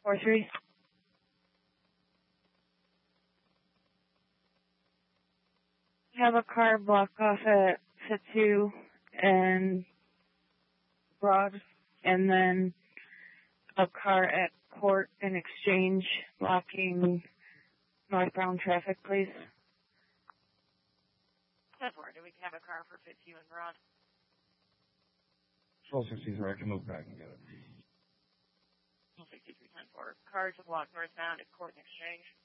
4-3. Have a car block off at Fitzhugh and Broad, and then a car at Court and Exchange blocking northbound traffic, please. 10-4, do we have a car for Fitzhugh and Broad? 1263, I can move back and get it. 63, 10-4. Car to block northbound at Court and Exchange.